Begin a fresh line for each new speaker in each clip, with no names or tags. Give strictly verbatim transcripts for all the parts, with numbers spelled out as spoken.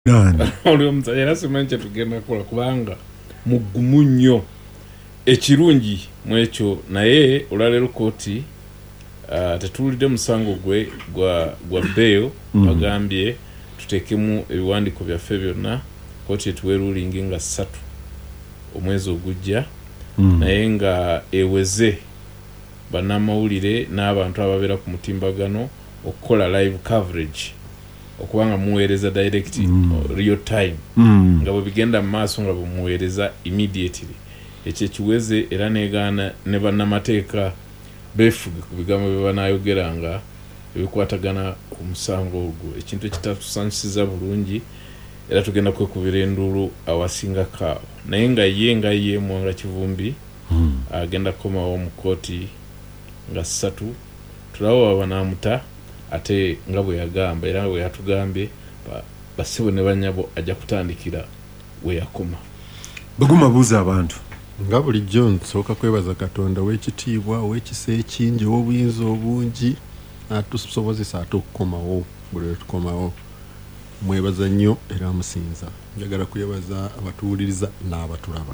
oli omusajja era simanyi kye tugenda kukola kubanga mugumu nnyo ekirungi mu ekyo naye olwaleero kooti uh, tetuwulidde musango gwe gwa, gwa bail mm. bagambye tuteekemu ebiwandiiko byaffe byonna kooti etuwe ruling nga ssatu omwezi ogujja mm. naye nga eweze bannamawulire n'abantu ababeera ku mutimbagano okukola live coverage okubanga muweereza direct mm. real time mm. nga bwe bigenda mu maaso nga bumuweereza immediately ekyo kiweze era negaana ne bannamateeka beefuge ku bigambo bye banaayogeranga ebikwatagana ku musango ogwo ekintu ekitatusanyusiza bulungi era tugenda kwekubira enduulu awasinga kaawo naye nga ye nga ye Mwanga Kivumbi mm. agenda kukomawo mu kooti nga ssatu tulawo abanaamuta ate nga bwe yagamba era bwe yatugambye basibo ne banyabo ajja kutandikira we yakoma.
Baguma buuza abantu
nga bulijjo nsooka kwebaza Katonda w'ekitiibwa w'ekisa ekingi w'obuyinza obungi atusobozesa ate okukomawo buli lwe tukomawo. Mwebaza nnyo era musinza. Njagala kwebaza abatuwuliriza n'abatulaba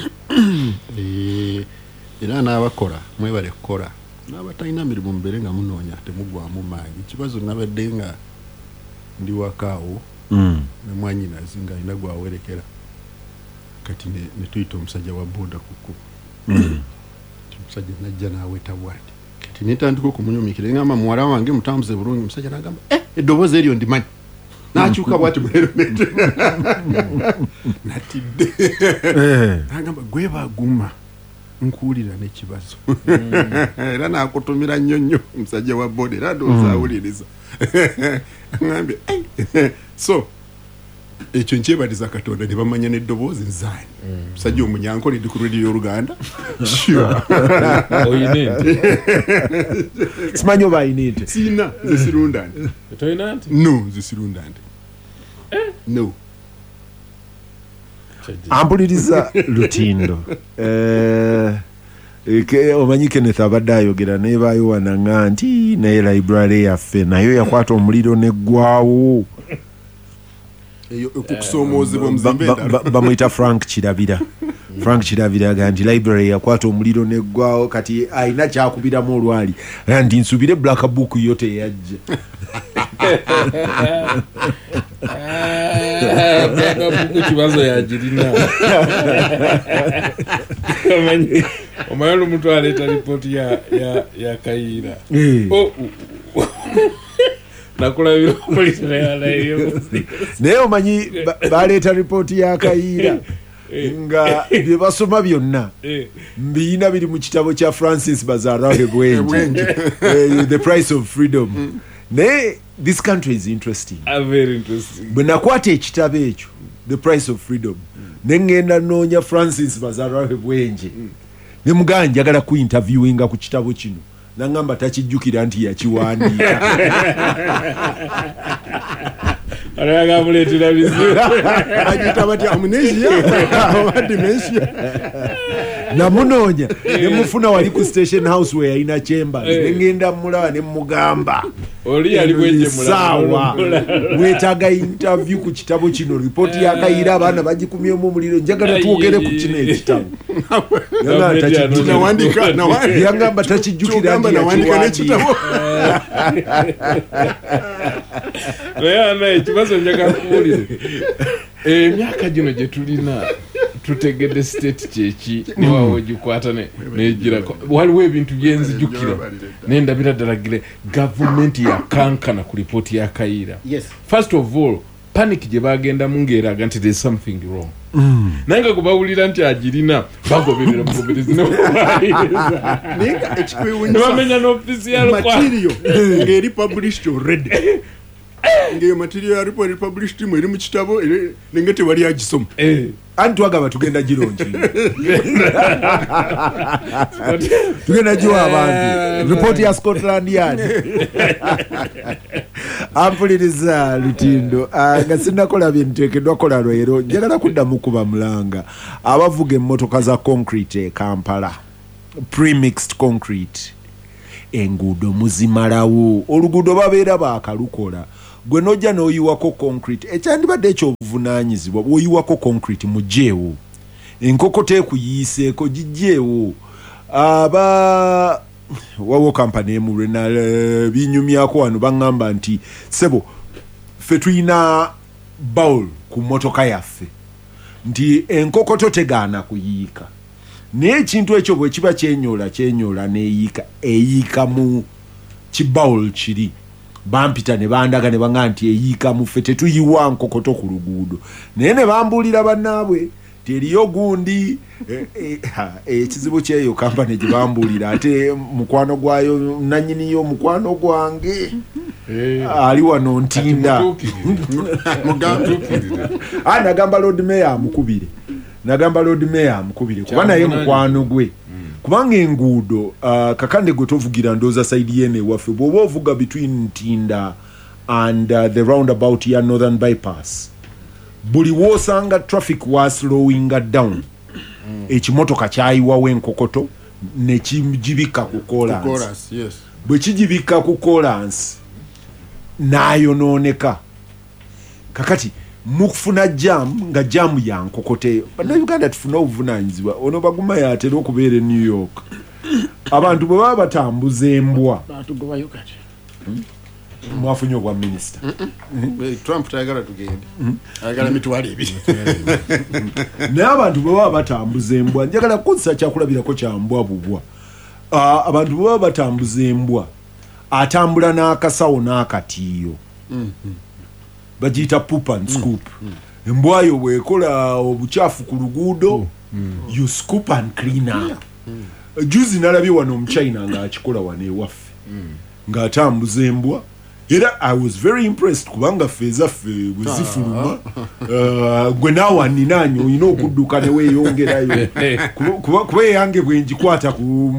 era n'abakola mwebale kukola n'abatalina mirimu mbere nga munoonya temugwamu maanyi. Kibazo nabadde nga ndi wakaawo mm. ne mwanyinazi nga alina gwawerekera kati ne, ne tuyita omusajja wa boda kuku mm. omusajja najja n'aweta bwati kati netandika okumunyumikira ngamba muwala wange mutambuze bulungi. Omusajja n'agamba eh eddoboozi eryo ndimanyi n'akyuka bwati bulero natidde n'agamba gwe baguma nkuwulira n'ekibazo era n'akutumira nnyo nnyo omusajja wa boda era ndowooza awuliriza ngambye so ekyo nkyebaliza Katonda ne bamanya n'eddoboozi nzaani omusajja omunyankole ndi ku radio y'Oluganda
simanyi oba ayina ente
siina nze sirunda nte
toyina nte
no nze sirunda nte no
ampuliriza Lutindo eh ke omanyi Kenneth abadde ayogera naye baayo wananga nti naye library yaffe nayo yakwata omuliro neggwawo
eyo okusomoozebwa muzimbe
bamuyita Frank Kirabira Frank Kirabira aga nti library yakwata omuliro neggwawo kati ayina kyakubiramu olwali nti nsubire black book yo teyajja
kibazo yagirina omanyi omanyi omuntu aleeta ripoti ya ya ya Kayiira nakulabira omuliro yalayo
naye omanyi baleeta ripoti ya Kayiira nga bye basoma byonna mbiina biri mu kitabo kya Francis Bazarahe Bwenje The Price of Freedom. Naye this country is interesting.
Ah, very interesting.
Bwe nakwata ekitabo ekyo The Price of Freedom ne ngenda noonya Francis Bazarahe Bwenje ne mugamba njagala ku interviewinga ku kitabo kino nangamba takijjukira nti yakiwandiika
araga muletera bizibu
agita bati amnesia wa dementia
namunoonya ne mufuna wali ku Station House we yalina chambers ne ngenda mulaba ne mugamba
oli yali bwenje
mulaba wetaga interview ku kitabo kino report ya Kayiira abaana bagikumye mu muliro njagala tuogere ku kino ekitabo yanga
takijjukira
yanga takijjukira
nti nawandika n'ekitabo
naye ekibazo njagala kuwulira emyaka gino gye tulina tutegedde state kyeki niwawo gikwata negira waliwo ebintu byenzijukira nendabira ddalagire gavumenti yakankana ku ripooti ya Kayiira.
Yes.
First of all panic gye bagenda mungeeraga nti there's something wrong mm. naye nga kubawulira nti agirina bagoberera mugoberezi nebamenya n'official
material ng'eri published already ngeyo material ya report published mu eri mu kitabo nenge tewali agisoma
eh antu agaba tugenda gironji tugenda jiwa abantu report ya Scotland Yard ampuliriza Lutindo nga sinakola bintekedwa kola lwero njagala kudda mukuba mulanga abavuga emmotoka za concrete Kampala pre-mixed concrete enguudo muzimalawo oluguudo babeera baakalukola gwe nojja n'oyiwako concrete ekyandibadde ekyobuvunaanyizibwa bw'oyiwako concrete mujeewo enkoko teekuyiiseeko gijjeewo aba wawo kampani emu lwe na binyumyako wano baŋŋamba nti sebo ffe tulina bowl ku mmotoka yaffe nti enkoko totegaana kuyiika naye ekintu ekyo bwe kiba kyenyoola kyenyoola neeyiika eyiika mu kibawul kiri bampita ne bandaga ne baŋŋamba nti eyiika mu ffe tetuyiwa nkokoto ku luguudo naye ne bambuulira bannaabwe teriyo gundi ekizibu kyeyo kampani gye bambuulira ate mukwano gwayo nanyiniyo mukwano gwange ali wano ntinda nagamba Lord Mayor amukubire nagamba Lord Mayor amukubire kuba naye mukwano gwe kubanga enguudo uh, kakande gwe tovugira ndooza saidi yene waffe bw'oba ovuga between Ntinda and uh, the roundabout ya Northern Bypass buli wosanga traffic was slowing down ekimotoka kyayiwawo enkokoto ne kijibika ku Collins
yes
bwe kijibika ku Collins nayonooneka kakati mukufuna jam nga jam ya nkokote bana Uganda tufuna obuvunaanyizibwa ono baguma yatera okubeera e New York abantu bwe baba batambuza embwa
batugobayo kati
mwafunye ogwa minisita
Trump tayagala tugende ayagala mitwalo ebiri
naye abantu bwe baba batambuza embwa njagala kukozesa kyakulabirako kya mbwa bubwa abantu bwe baba batambuza embwa atambula n'akasawo n'akatiiyo bagiyita poop and scoop embwa yo bwekola obucaafu ku luguudo you scoop and clean up juzi nalabye wano omuchina ng'akikola wano ewaffe ng'atambuza embwa era I was very impressed kubanga ffe ezaffe bwe zifuluma gwe naawe ninaanyo olina okudduka ne weeyongerayo kuba eyange bwe ngikwata ku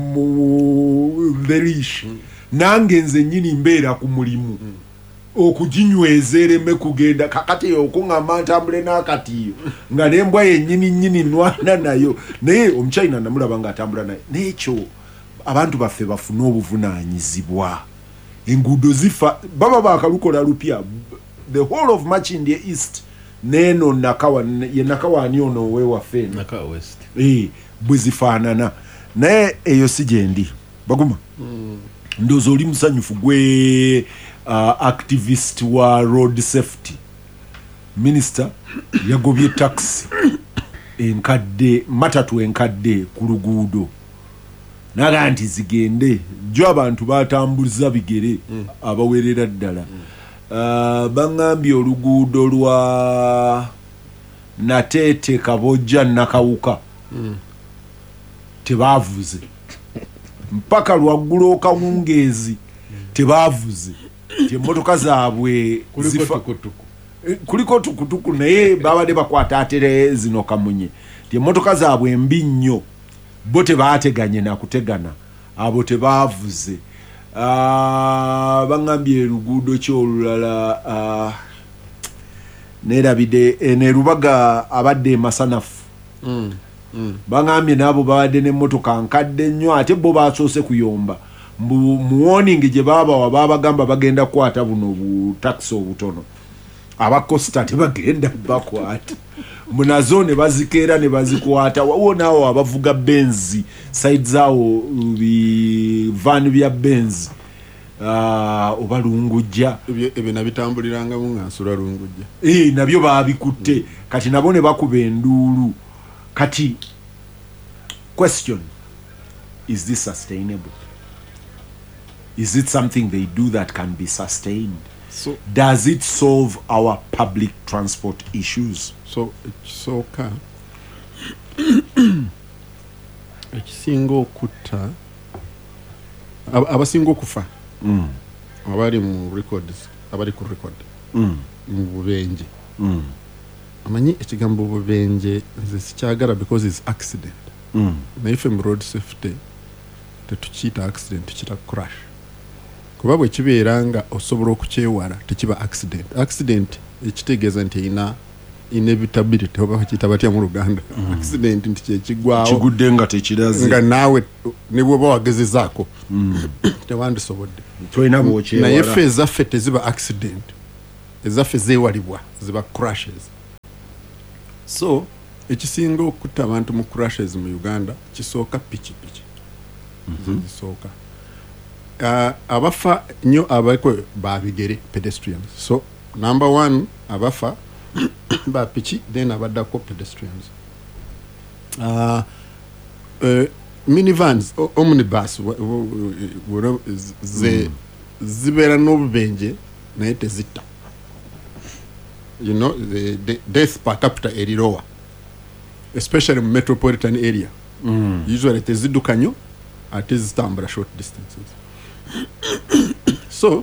the leash nange nze nnyini mbeera ku mulimu okuginyweza ereme kugenda kakati okuŋŋamba ntambule n'akatiyo nga n'embwa yennyini nnyini nwana nayo naye omuchina namulaba ng'atambula naye n'ekyo abantu baffe bafune obuvunaanyizibwa enguudo zifa baba bakalukola lupya the whole of Makindye East neno nakawa ye nakawani ono wewaffe
Nakawa West
eh bwe zifaanana naye eyo si gyendi baguma mm. ndozo oli musanyufu gwe uh, activist wa road safety minister yagobye taxi enkadde matatu enkadde ku luguudo naga nti zigende jo abantu batambuza bigere mm. abawerera ddala mm. uh, bangambye oluguudo lwa Natete Kabojja Nakawuka mm. tebavuze mpaka lwaggula okawungeezi tebavuze emmotoka zaabwe kuliko tukutuku naye babadde bakwata atere zino kamunye emmotoka zaabwe mbi nnyo bo tebaateganye nakutegana abo tebaavuze bangambye luguudo kyolulala nerabide nerubaga abadde masanafu mm. Mm. bangambye nabo babadde n'emmotoka nkadde nnyo ate bo basoose kuyomba mu warning gye baabawa baabagamba bagenda kukwata buno bu taxi obutono abakosta tebagenda bakwata munazo ne bazikeera ne bazikwata wawo naawo abavuga benzi side zaawo bi van bya benzi uh, oba lungujja
ebyo nabitambulirangamu nga nsula lungujja
eh nabyo baabikutte mm. kati nabo ne bakuba enduulu kati question is this sustainable? Is it something they do that can be sustained? So does it solve our public transport issues?
So so ka ekisinga okutta abasinga okufa mm. abali mu records abali ku record mm. mu bubenje mm. amanyi ekigambo bubenje nze sikyagala because it's accident mm. na ife mu road safety tetukiita accident tukiita crash kuba bwe kibeera nga osobola okukyewala tekiba accident accident ekitegeeza nti ina inevitability oba bakiyita batya mu Luganda mm. accident nti kyekigwawo
kigudde nga tekiraze
nga naawe ne bwoba wagezezaako mm. tewandisobodde
tolina bwokyewala
naye ffe ezaffe teziba accident ezaffe zeewalibwa ziba crashes. So ekisinga okutta abantu mu crashes mu Uganda kisooka pikipiki. Mm-hmm. Zisooka uh, abafa nnyo abako babigere pedestrians. So number one abafa ba piki, then abaddako pedestrians. Uh, uh, minivans, omnibus ze zibeera n'obubenje naye tezitta. You know, the, the death per capita eri lower, especially in metropolitan area. Mm. Usually tezidduka nnyo ate zitambula short distances. So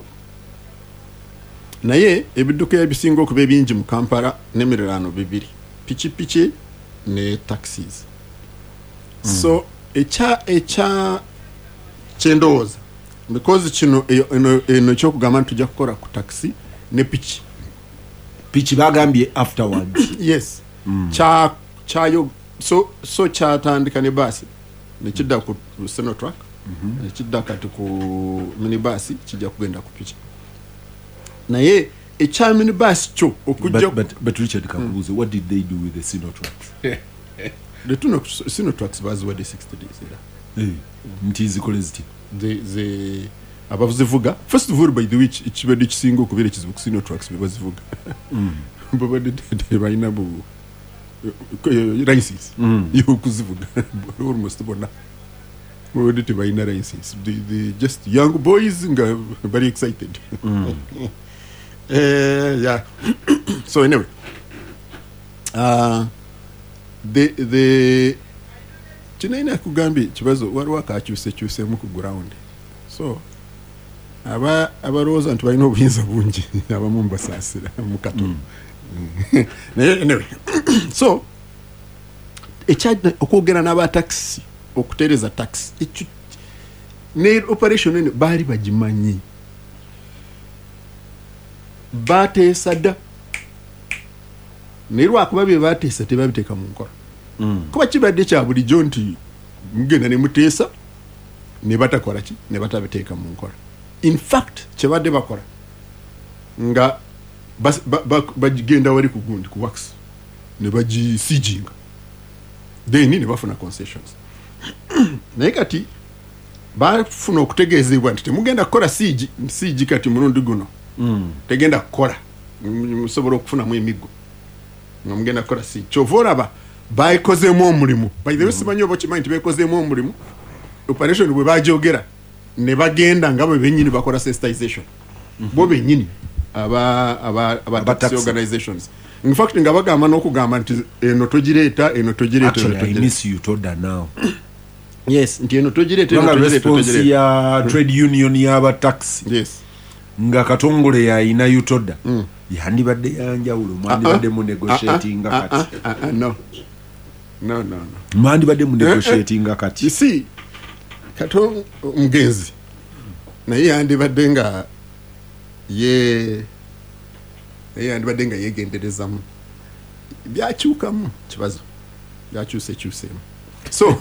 naye ebidduka ebisinga okuba ebingi mu Kampala n'emiriraano bibiri, pikipiki ne taxis. Mm. So echa echa kyendowooza because kino eno eno ekyokugamba nti tujja kukola ku taxi ne piki
piki bagambye afterwards.
Yes. Mm. cha chayo so so kyatandika ne basi nekidda ku Seno truck. Mm-hmm. Nekidda kati ku minibus kijja kugenda ku piki naye ekya minibus kyo okujja
but, but, but Richard Kabuze, mm. what did they do with the Seno trucks?
The two Seno trucks baziwadde sixty days era.
Hey, nti zikole ziti
the the abavuzivuga first of all by the which ekibadde kisinga okubeera ekizibu ku Seno trucks bebazivuga babadde tebalina bu license yokuzivuga almost bonna babadde tebalina license. The just young boys nga very excited. Mm. uh, yeah. So anyway, uh, the the kinaina kugambye kibazo waliwo akakyuse kyusemu ku ground. So aba abarooza nti balina obuyinza bungi abamu mbasaasira mu katono. Mm. Anyway, so ekyajja okwogera n'aba taxi okutereza taxi ekyo ne operation ene baali bagimanyi bateesa dda naye lwakuba bye bateesa tebabiteeka mu nkola. Mm. Kuba kibadde kya bulijjo nti mugenda ne muteesa ne batakola ki ne batabiteeka mu nkola. In fact kyebadde bakola nga bagigenda wali ku gundi ku wax ne bagisiijinga then ne bafuna concessions. Naye kati bafuna okutegeezebwa nti temugenda kukola siigi siigi kati mulundi guno. Mm. Tegenda kukola musobola okufunamu emiggo nga mugenda kukola siigi kyova olaba baikozeemu omulimu. By the way, simanyi oba kimanyi nti bekozeemu omulimu operation bwe bagyogera ne bagenda nga bwe bennyini bakola sensitization. Mm-hmm. Bo bennyini aba aba aba taxi organizations. In fact nga bagamba n'okugamba nti eno togireeta eno togireeta.
Actually, I miss you told her now.
Yes, nti eno togireeta eno
togireeta. Response ya trade union y'aba taxi.
Yes.
Nga Katongole ya ina yutoda. Mm. Yandibadde yanjawulo mwandibadde mu negotiating kati.
No. No, no, no.
Mwandibadde mu negotiating kati.
You see, Katongo mgenzi naye yandibadde nga ye naye yandibadde nga yegenderezamu byakyukamu kibazo byakyuse kyuseemu. So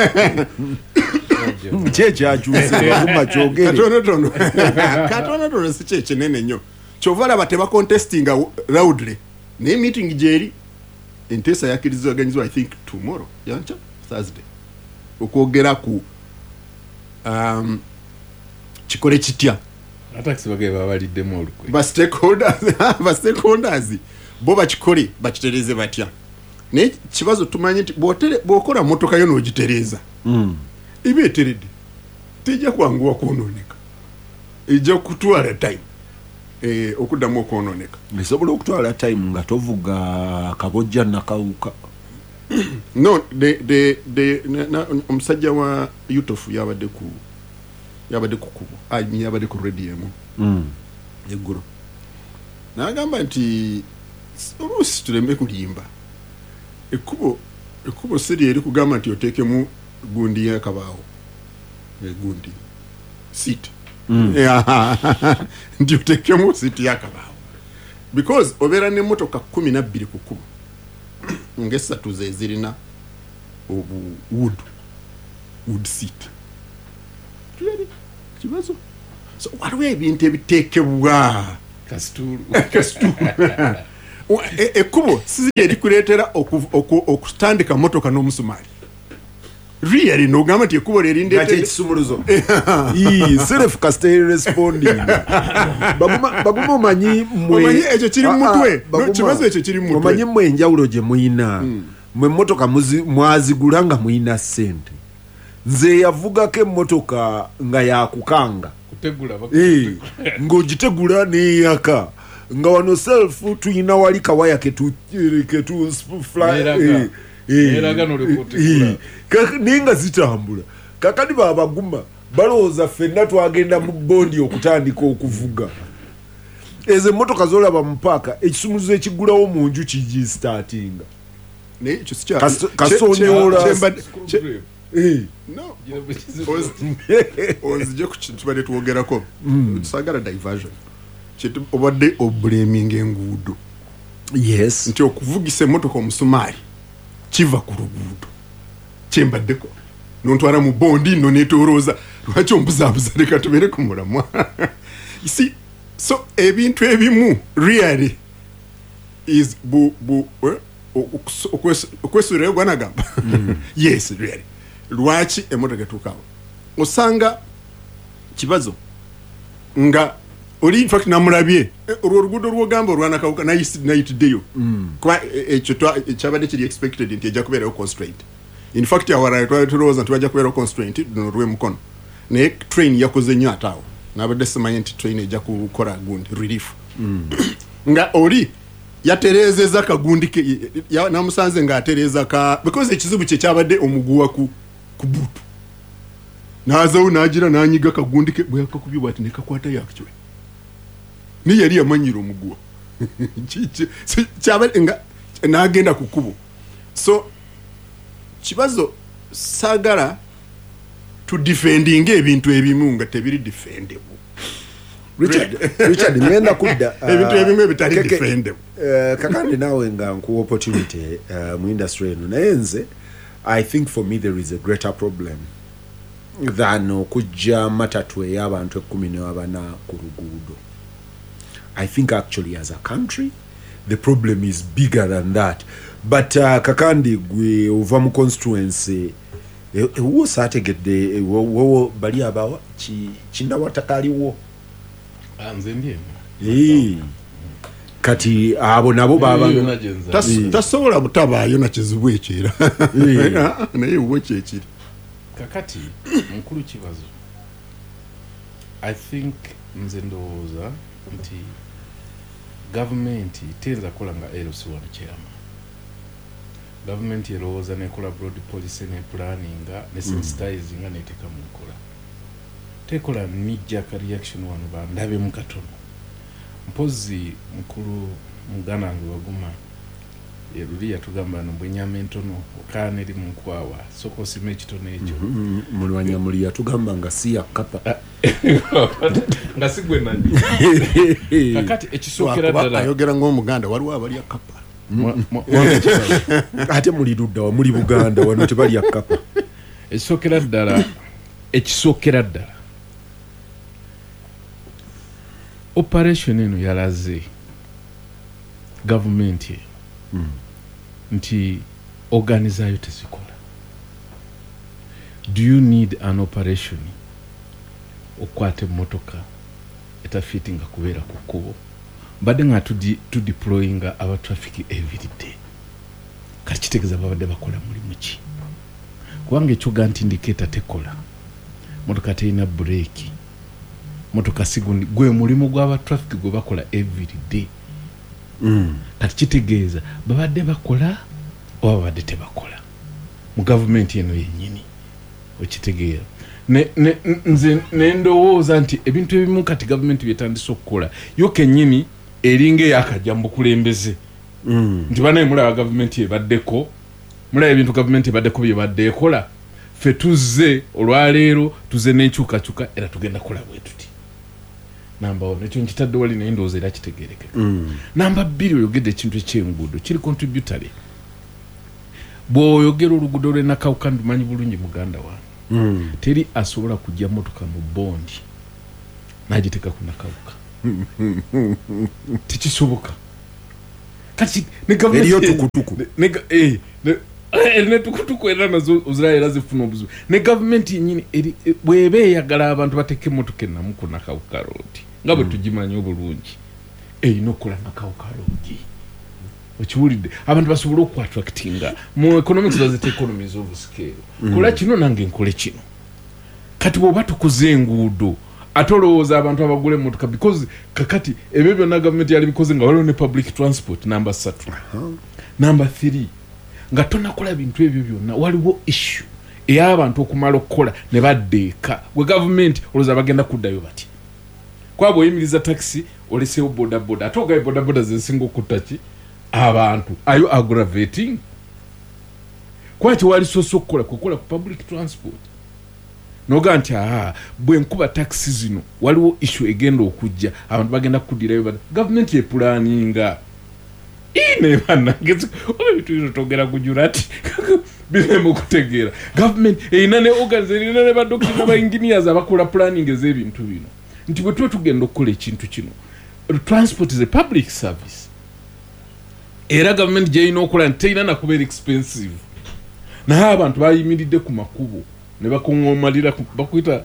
kyekyakyuse bakuma kyogere
katonotono katonotono si kyekinene nnyo kyova laba tebacontestinga loudly naye meeting gyeri enteesa yakkirizaganyizibwa I think tomorrow yancha Thursday okwogera ku um, kikole kitya
ataxi bageba babaliddemu olukwe
ba stakeholders ba stakeholders bo bakikole bakitereze batya naye kibazo tumanyi nti bw'okola motoka yo n'ogitereza mm. ibe eteredde tejja kwanguwa kwonooneka ejja kutwala time eh, okuddamu okwonooneka
esobola okutwala time nga tovuga kabojja nakawuka.
No, the the the omusajja wa Yutofu yabadde ku yabadde ku kubo ayi yabadde ku radio emu mm eggulo n'agamba nti oluusi tulembe kulimba ekkubo ekkubo siri eri kugamba nti oteekemu gundi y'akabaawo egundi seat mm. nti oteekemu seat y'akabaawo because obeera n'emmotoka kumi na bbiri ku kkubo ngesatu ze zirina obu wood wood seat tuyali kibazo so waliwo ebintu ebiteekebwa
kasitulu
kasitulu ekkubo sizije erikuleetera okutandika motoka n'omusumali really n'ogamba nti ekkubo
lerindeekisumuluzo self custody responding baguma omanyi
omanyi ekyo kiri mu mutwe kibazo ekyo kiri mu mutwe
omanyi mmwe enjawulo gye muyina mmwe emmotoka mwazigula nga muyina ssente nze yavugako emmotoka nga yakukanga ng'ogitegula n'eyaka nga wano self tuyina wali kawaya ketu naye nga zitambula kakati babaguma balowooza ffenna twagenda mu bondi okutandika okuvuga ezo emmotoka zolaba mu paaka ekisumuluzo ekigulawo mu nju kigistartinga kasonyola
ozije kutubadde twogerako tusagala diversion obadde obulaminga enguudo
yes
nti okuvugisa emmotoka omusumaali kiva ku luguudo kyembaddeko nontwala mu bondi no netolooza lwaki ombuzaabuza leka tubeere ku mulamwa see so ebintu ebimu really is bu bu okwesuulirayo gwanagamba yes really lwaki emmotoka etuukawo osanga kibazo nga oli in fact namulabye olwo oluguudo lwogamba olwanakawuka nayitiddeyo kuba ekyo kyabadde kiri expected nti ejja kubeerayo constraint in fact awara twali tulowooza nti bajja kubeerayo constraint luno lw'emukono naye train yakoze nnyo ate awo nabadde simanyi nti train ejja kukola gundi relief nga oli yatereezeza akagundi ke namusanze ng'atereeza ka because ekizibu kye kyabadde omuguwa ku ku buutu naazawo n'agira n'anyiga akagundi ke bwe yakakubye ati ne kakwata yakyo ni yali yamanyira omuguwa kyabadde nga n'agenda ku kkubo so kibazo saagala tu defending ebintu ebimu nga tebiri defendable
Richard Richard ngenda kudda
ebintu ebimu ebitali defendable
kakandi nawe nga nku opportunity mu industry eno naye nze I think for me there is a greater problem than okujja matatu ey'abantu ekkumi n'abana ku luguudo. I think actually as a country the problem is bigger than that but uh, kakandi gwe ova mu constituency ewo saategedde wowo bali abawa kindawatakaliwo
anze ndiye
kati abo nabo baba
tasobola butabaayo na kizibu ekira naye uwe kyekiri
kakati mukulu kibazo I think nze ndowooza nti government tenza kola nga L C one chairman government erowooza nekola broad policy ne planning ne sensitizing ne teka mu nkola tekola knee-jerk reaction wano bandabe mu katono mpozi mukulu mugana wange waguma yeruli yatugamba no bwenyama entono okana eri mu nkwawa soko sime ekitono ekyo
mulwanya muli yatugamba nga si yakapa
nga sigwe nanyi kakati ekisokera ddala
ayogera ng'omuganda waliwo abali yakapa
ate muli ludda wa muli Buganda wano tebali yakapa
ekisokera ddala ekisokera ddala operation eno yalaze government mm. nti organizayo tezikola. Do you need an operation okwate motoka etafitinga kubeera ku kkubo badde nga tudi to deploying aba traffic every day kati kitegeeza babadde bakola mulimu ki kubanga ekyoga nti indicator tekola motoka terina breaki motoka sigundi gwe mulimu gw'aba traffic gwe bakola every day mm. kati kitegeeza babadde bakola oba babadde tebakola mu government eno yennyini okitegeera ne ne nze nendowooza nti ebintu ebimu kati government byetandise okukola yo kennyini eringa eyakajja mu bukulembeze mm. nti banaye mulaba government ebaddeko mulaba ebintu government ebaddeko bye badde ekola ffe tuzze olwaleero tuzze n'enkyukakyuka era tugenda kola bwe tuti namba one ekyo nkitadde wali naye ndowooza era kitegeereke mm. namba bbiri oyogedde ekintu ekyenguudo kiri contributory bw'oyogera oluguudo lw'enakawuka ndumanyi bulungi muganda wange mm. teri asobola kujja motoka mu bondi n'agiteeka ku nakawuka tekisoboka kati ne government
eriyo tukutuku
ne eh ne ne tukutuku era nazo uziraira zifuna obuzu ne government yenyini eri bwebe yagala abantu bateke motoke namuko na kawukaroti ngabo tujimanyi obulungi eh inokola na kawukaroti okiwulidde abantu basobola okwatractinga mu economics does the economies of scale mm. kola kino nange nkole kino kati bwoba tukoze enguudo atolowooza abantu abagula emmotoka because kakati ebyo byonna gavumenti yali bikoze nga waliwo ne public transport number satu uh-huh. number three nga tonakola bintu ebyo byonna waliwo issue ey'abantu okumala okukola ne baddeeka gwe gavumenti olowooza bagenda kuddayo bati kwaba oyimiriza taxi oleseewo bodaboda ate ogaye bodaboda zesinga okutta ki abantu ayo aggravating kwaki wali soso okukola kukola ku public transport noga nti aha bwe nkuba taxi zino waliwo issue egenda okujja abantu bagenda kudirayo bada government ye planninga ine bana ngezi obe bitu togera kujura ati bile mu kutegera government ina ne organize ne ba doctors ba engineers abakola planning ez'ebintu bino nti bwe tuwe tugenda okukola ekintu kino transport is a public service era government je ino okola nteina na kuba expensive na abantu bayimiridde ku makubo ne bakongomalira bakuita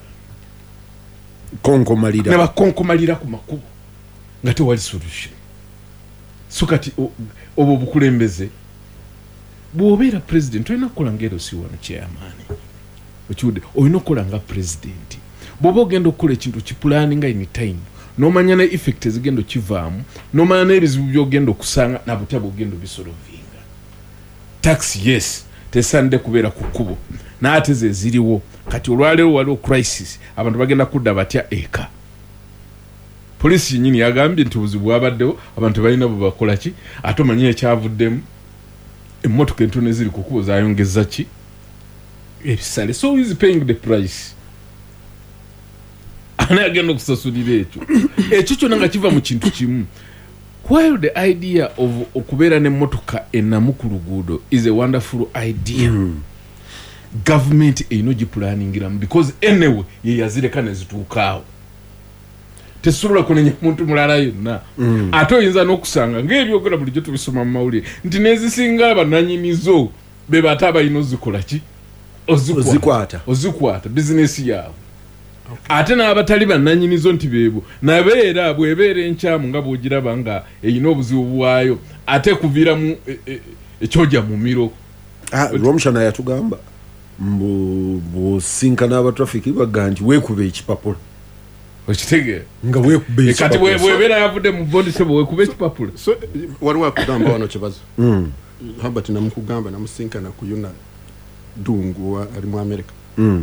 konkomalira
ne bakonkomalira ku makubo ngate wali solution so kati obo bukulembeze bwobera president oyina kukola ngero si wano chairman okiwudde oyina kukola nga president bwoba ogenda okukola ekintu kipulaninga in time nomanya ne effect ezigenda okivaamu nomanya n'ebizibu byogenda okusanga nabutabo ogenda obisolovinga tax yes tesande kubeera ku kkubo n'ate ze ziriwo kati olwaleero waliwo crisis abantu bagenda kudda batya eka polisi yennyini yagambye nti obuzibu bwabaddewo abantu balina bwe bakola ki ate omanyi ekyavuddemu emmotoka entono eziri ku kkubo zayongeza ki ebisale so who is paying the price ana agenda okusasulira ekyo ekyo kyonna nga kiva mu kintu kimu while the idea of okubeera n'emmotoka ennamu ku luguudo is a wonderful idea mm. government eyino giplaningiramu because anyway ye yazireka ne zituukaawo tesobola kunenya muntu mulala yonna mm. ate oyinza n'okusanga ng'ebyogera bulijjo tubisoma mu mawulire nti nezisinga abannanyinizo be bate abalina ozikola ki
ozikwata
ozikwata bizinesi yaabwe okay. ate n'abatali bannanyinizo nti beebo nabeera bwebeera enkyamu nga bw'ogiraba nga eyina obuzibu bwayo ate kuviiramu ekyojja mu miro
Romshana yatugamba mbu businkana abatrafiki baga nti weekuba ekipapula
okitegeera
nga weekuba
ekati bwebeera yavudde mu bondi sebo weekuba ekipapula
so waliwo akugamba wano kibazo mm. Habert namukugamba namusinkana ku Yuna Dungu ali mu America mm.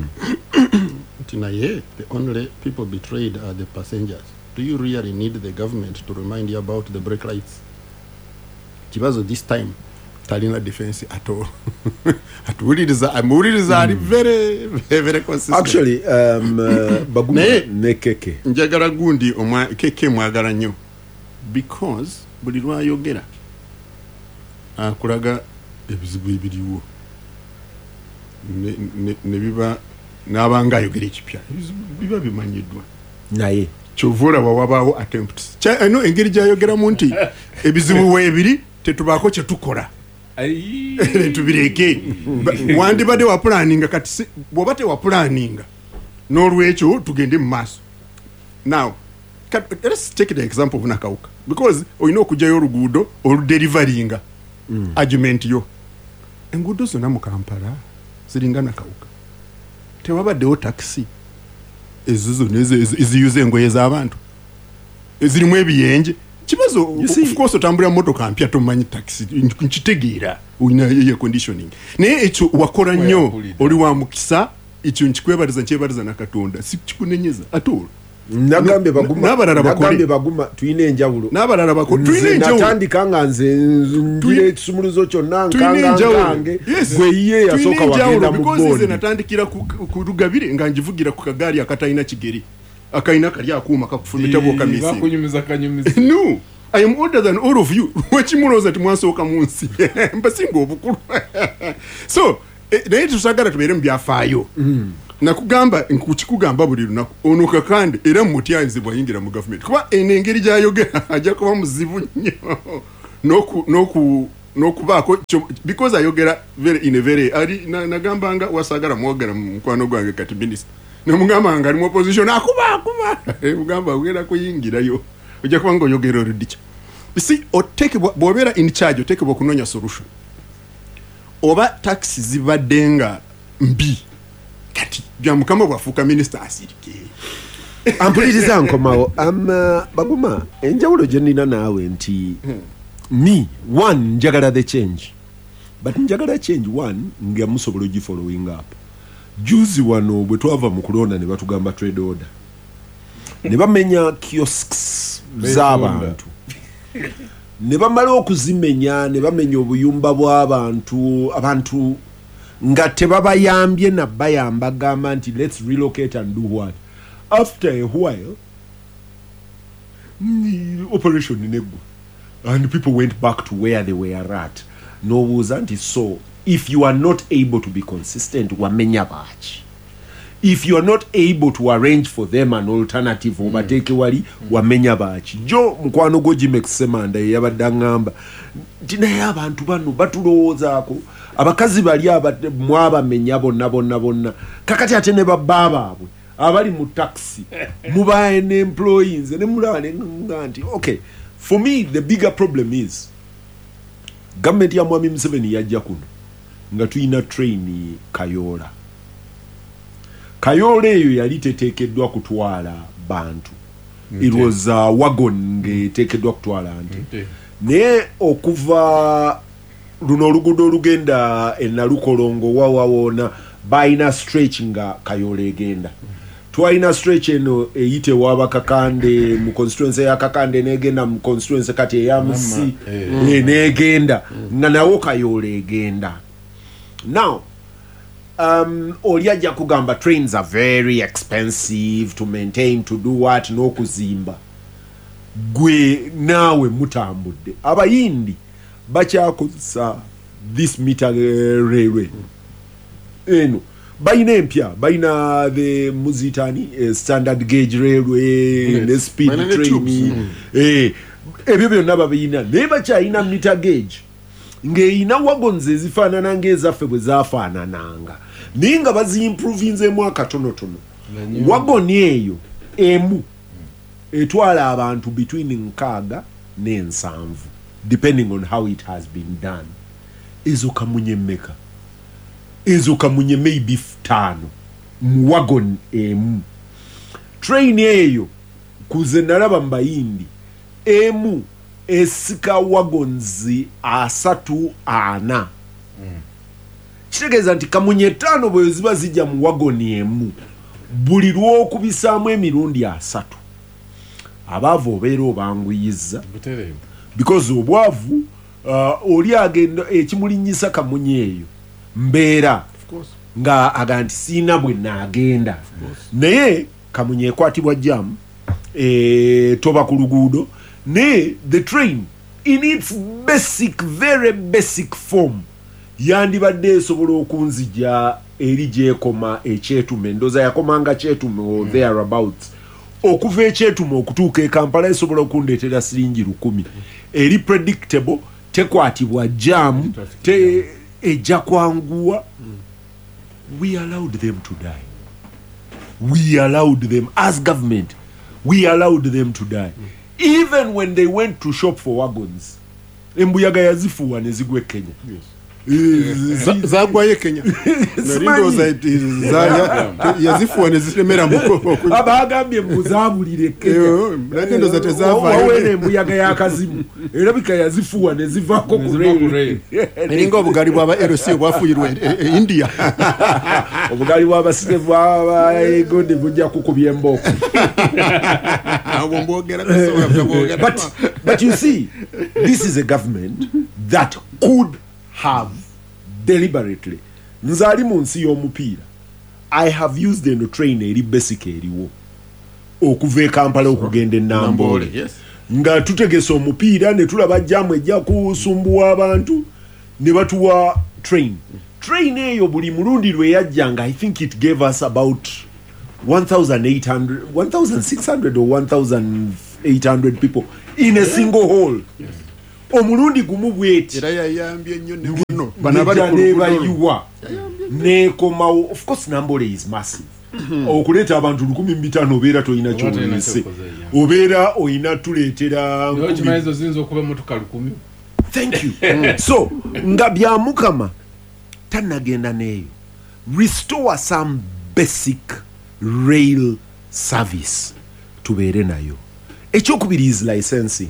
Naye, the only people betrayed are the passengers. Do you really need the government to remind you about the brake lights? Kibazo this time talina defense at all. At Wuriza, I'm Wuriza are very, very, very consistent.
Actually, um, uh, Baguma ne, ne keke.
Njagala gundi omwa keke mwagala nnyo. Because buli lwa yogera akulaga ebizibu ebiriwo. Ne ne, ne biba nabanga ayogera ekipya biba bimanyiddwa
naye
kyovula wawabawo attempts kya eno engeri gyayogeramu nti ebizibu weebiri tetubaako kye tukola tubireke wandibadde wa planninga kati bw'oba tewa planninga n'olwekyo tugende mu maaso now let's take the example of Nakawuka because olina okugyayo oluguudo oluderivaringa mm. argument yo enguudo zonna mu Kampala ziringa Nakawuka tewabaddewo taxi ezizo eziyuza engoye z'abantu ezirimu ebiyenje kibazo of course otambulira motoka mpya tomanyi taxi nkitegeera olina air conditioning naye ekyo wakola nnyo oli wa mukisa ekyo nkikwebaliza nkyebaliza na Katonda si kikunenyeza atolo
nagambe baguma
nabalala
nagambe baguma tuyina enjawulo
nabalala bako tuyina enjawulo
natandika nga nze ngire ekisumuluzo kyonna nkangange gwe ye yasoka wagenda mu
because nze natandikira ku Lugabire nga njivugira ku kagaali akatayina kigeri akaina kali akuuma kakufumita bwoka misi
bakunyumiza kanyumiza
no I am older than all of you wachimuloza timwasoka munsi mbasingo obukulu so naye tusagala tubeere mu byafaayo nakugamba nkukikugamba buli lunaku ono kakande era mutyanzi bwayingira mu gavumenti kuba eno engeri gyayogera ajja kuba muzibu nnyo n'okubaako because ayogera in a very ali nagambanga wasagala mwogera mu mukwano gwange kati minisita nemugamba nga ali mu opposition akuba akuba mugamba agenda kuyingirayo ojja kuba ng'oyogera oluddica si otekebwa bw'obeera in charge otekebwa okunoonya solution oba taxi zibadde nga mbi kati bya mukama bwafuuka minisita asirike
ampuliriza nkomawo am baguma enjawulo gye nnina naawe nti me one njagala the change but njagala change one nga musobola ogi following up juzi wano bwe twava mu kulonda ne batugamba trade order ne bamenya kiosks z'abantu ne bamala okuzimenya ne bamenya obuyumba bw'abantu abantu nga tebabayambye na bayamba gamba nti let's relocate and do what after a while mm, operation negwa and people went back to where they were at nobuuza nti so if you are not able to be consistent wamenya baki if you are not able to arrange for them an alternative mm. obateke wali mm. wamenya baki jo mukwano go Jimex Semanda yabadde ngamba nti naye abantu bano batulowoozaako abakazi bali mwabamenya bonna bonna bonna kakati ate ne babba baabwe abali mu taxi mubaye ne employees ne mulaba ne nganti okay for me the bigger problem is government ya Mwami Museveni yajja kuno nga tuyina train Kayola Kayola eyo yali teteekeddwa kutwala bantu it was a wagon ngeteekeddwa kutwala nti okay. Naye okuva luno oluguudo olugenda enalukolongo wawawona bayina stretch nga Kayola egenda twalina stretch eno eyite waba Kakande mu constituency ya Kakande negenda mu constituency kati eya Musi e negenda nga nawo Kayola egenda now um oli ajja kugamba trains are very expensive to maintain to do what no kuzimba gwe nawe mutambudde abayindi bakyakozesa this meter uh, railway eno bayina empya bayina the muzitani uh, standard gauge railway yes. The speed train mm. eh ebyo byonna babayina ne bakyayina meter gauge ng'eyina wagons ezifaanana ng'ezaffe bwe zaafaanananga naye nga baziimprovinzemu akatonotono wagoni eyo emu etwala abantu between nkaaga n'ensanvu depending on how it has been done ezo kamunye mmeka ezo kamunye maybe ttaano mu wagon emu train eyo kuze nalaba mbayindi emu esika wagons asatu ana mm. Kitegeeza nti kamunye ttaano bwe ziba zijja mu wagoni emu buli lw'okubisaamu emirundi asatu abaavu obeera obanguyizza because obwavu uh, oli agenda ekimulinyisa kamunye eyo mbeera nga aga nti siina bwe naagenda naye kamunye ekwatibwa jamu e, toba ku luguudo ne the train in its basic very basic form yandibadde esobola okunzija eri gyekoma ekyetume ndoza yakomanga kyetume or thereabouts okuva ekyetume okutuuka e Kampala esobola okundeetera siringi lukumi eri predictable tekwatibwa jam te ejja kwanguwa we allowed them to die we allowed them as government we allowed them to die even when they went to shop for wagons embuyaga yazifuwa ne zigwe Kenya yes.
zagwaye Kenya narindoza yazifuwa ne ziremera muko
abagambye muzabulire Kenya
narindoza tezavayo
wawene embuyaga yakazimu erabika yazifuwa ne zivako ku rail
eringo obugali bwaba L C bwafuyirwe India
obugali bwaba sike bwaba egode bujja kukubya emboko
abo mbogera kasoya
but but you see this is a government that could have deliberately nzali mu nsi y'omupiira I have used the train eri basic eriwo okuva e Kampala okugenda e Nambole yes. Nga tutegesa omupiira ne tulaba jamu ejja kusumbuwa abantu ne batuwa train train eyo buli mulundi lwe yajjanga I think it gave us about one thousand eight hundred one thousand six hundred or one thousand eight hundred people in a single hall. Yes. Omulundi gumu bweti
era yayambye nnyo ne muno
banabayiwa nekoma. Of course Nambole is massive. Okuleta abantu lukumi mbitano obeera toyina kyolese obeera oyina tuleetera
nkubimaizo zinzo okuba motoka lukumi.
Thank you. So nga bya mukama tanagenda neyo restore some basic rail service tubeere nayo. Ekyokubiri is licensing.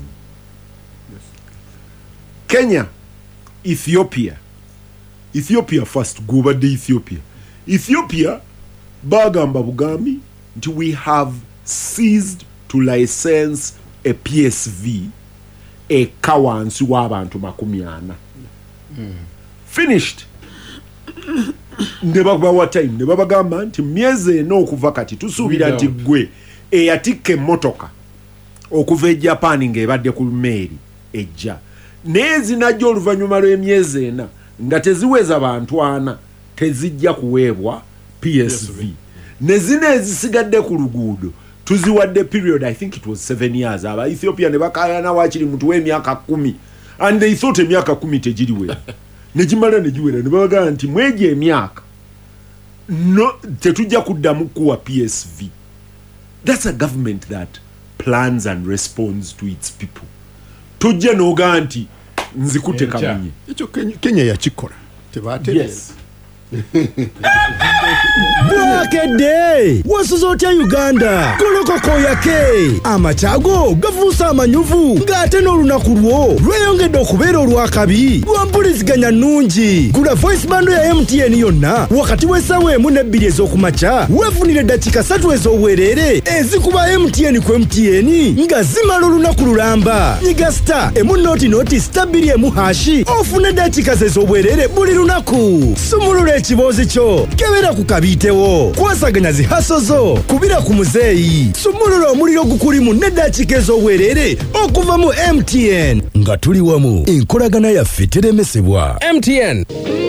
Kenya, Ethiopia. Ethiopia first, go over the Ethiopia. Ethiopia, bagamba bugambi, until we have ceased to license a P S V, a kawansi w'abantu makumi ana. Finished. Nebakubawa time, nebabagamba nti myeze eno okuva kati tusuubira nti gwe eyatikke motoka okuva e Japan ng'ebadde ku meeri ejja. Nezi najjo oluvannyuma lw'emyezi ena nga teziweza bantu ana tezijja kuweebwa P S V. Nezina ezisigadde ku luguudo tuziwadde period I think it was seven years. Aba Ethiopia ne bakayana wakiri mutu w'emyaka kumi and they thought emyaka kumi tegiriwe negimala negiwera ne babaga nti mweje emyaka no tetujja kuddamu kuwa P S V. That's a government that plans and responds to its people. Tujja noga nti nzikute kamunye
ekyo Kenya yakikola tebatereza.
Yes.
Bwakede wasuza otya Uganda kolokoko yake amachago gavuusa amanyuvu ng'ate n'olunaku lwo lweyongedde okubeera olwakabi lwampuliziganya nnungi. Gula voice bando ya M T N yonna wakati w'essaawa emu n'ebbiri ez'okumakya weefunire eddakiika ssatu ez'obwereere ezikuba M T N ku M T N nga zimala olunaku lulamba. Nyiga star emu nooti nooti star bbiri emu hashi ofune eddakiika ze ez'obwereere buli lunaku. Sumulula ekiboozi kyo kebera ku kabiitewo kwasaganya zihaso zo kubira ku muzeeyi. Sumulula omuliro gukulimu n'eddakiika ez'obwereere okuva mu M T N nga tuli wamu enkolagana yaffe teremesebwa. M T N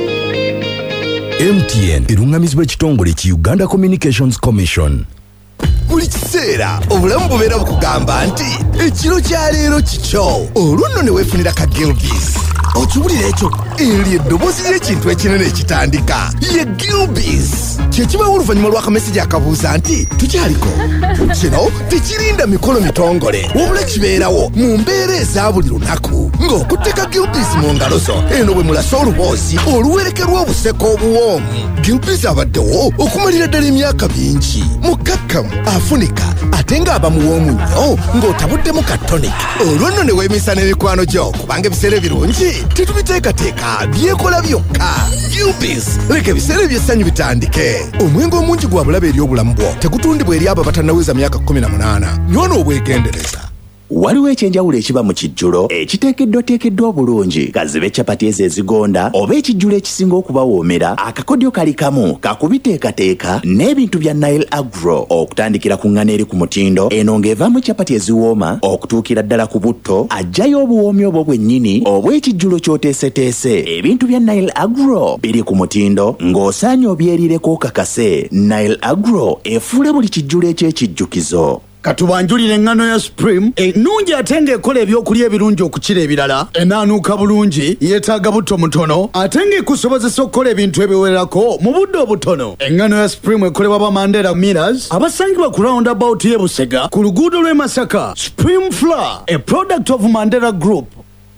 M T N erungamizibwa ekitongole ki Uganda Communications Commission.
Buli kiseera obulamu bubeera bukugamba nti ekiro kya leero kikyo olunno ne weefunira ka Gilbis. Okiwulira ekyo eri eddoboozi ly'ekintu ekinene ekitandika ye Gilbis. Kyekibawo oluvannyuma lw'akamesejja akabuuza nti tukyaliko. Kino tekirinda mikolo mitongole wabula kibeerawo mu mbeera eza buli lunaku ng'okutte ka Gilbis mu ngalo zo eno bwe mulasa oluboozi oluwerekerwa obuseko obuwoomu. Gilbis abaddewo okumalira ddala emyaka mingi mukakkamu afunika ate ng'aba muwoomu nnyo ng'otabuddemu ka tonic. Olwo nno ne weemisa n'emikwano gyo kubanga ebiseera ebirungi tetubiteekateeka byekola byokka. Gilbis leka ebiseera eby'essanyu bitandike. Omwenge omungi gwa bulabe eri obulamu bwo tegutundibwa eri abo abatannaweza myaka kumi na munaana. Nywona obwegendereza.
Waliwo ekyenjawulo ekiba mu kijjulo ekiteekeddwa teekeddwa obulungi kazibe capati ezo ezigonda oba ekijjulo ekisinga okubawoomera akakodyo kali kamu kakubiteekateeka n'ebintu bya Nile Agro okutandikira ku ngano eri ku mutindo eno ng'evaamu capati eziwooma okutuukira ddala ku butto ajjayo obuwoomi obwo bwennyini obw'ekijjulo ky'oteeseteese. Ebintu bya Nile Agro biri ku mutindo ng'osaanye obyerireko okakase. Nile Agro efuula buli kijjulo eky'ekijjukizo.
Katubanjulire engano ya Supreme ennungi ate ng'ekola ebyokulya ebirungi okukira ebirala. Enaanuuka bulungi yeetaaga butto mutono ate ng'ekusobozesa okukola ebintu ebiwererako mu budde obutono. Engano ya Supreme ekolebwa ba Mandela Millers abasangibwa ku roundabout y'e Busega ku luguudo lw'e Masaka. Supreme Flour, a product of Mandela Group.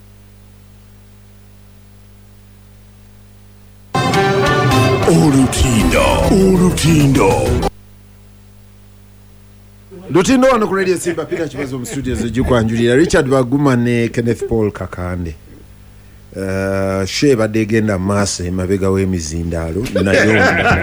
Olutindo, olutindo.
Lutindo wano ku Radio Simba pina kibazo mu studio z'ejjukwanjulira Richard Baguma ne Kenneth Paul Kakande. Uh, she badde genda maaso emabega w'emizindaalo nayo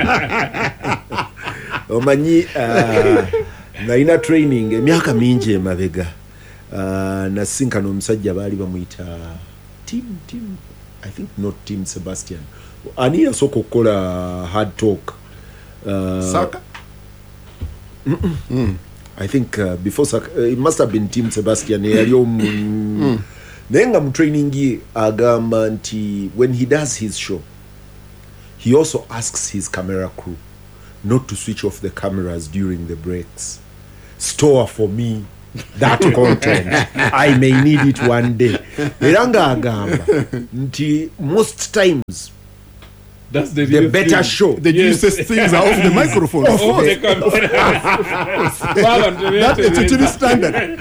omanyi uh, nalina training emyaka mingi emabega uh, nasinkana omusajja baali bamuyita Tim Tim I think not Tim Sebastian ani yasooka okukola hard talk uh,
Saka
mm -mm. Mm. I think uh, before Saka, uh, it must have been Tim Sebastian yali omu naye nga mu training ye agamba nti when he does his show he also asks his camera crew not to switch off the cameras during the breaks. Store for me that content. I may need it one day. Eranga agamba nti most times
that's the,
the better
thing.
show.
The
Yes.
juiciest things are off the microphone. Of course. That is actually standard.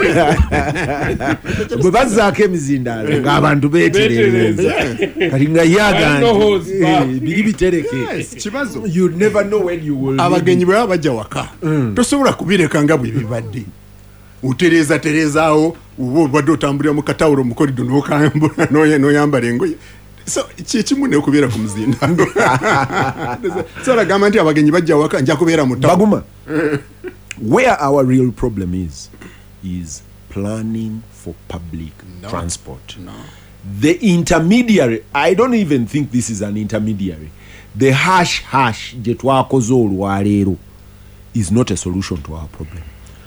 bwe bazzaako emizindaalo ng'abantu beetereereza kati nga yaga nti biri bitereke.
Yes, kibazo.
You never know when you will
Abagenyi bwe baba bajja waka tosobola kubireka nga bwe bibadde. Utereza terezaawo uba obadde otambulira mu katawulo mu korido n'okambula n'oyambala engoye. So kikimu ne okubeera ku muzindalo. So nagamba nti abagenyi bajja waka nja kubeera mu tawo.
Baguma. Where our real problem is is planning for public
No.
transport.
No.
The intermediary, I don't even think this is an intermediary. The hash hash gye twakoze olwaleero is not a solution to our problem.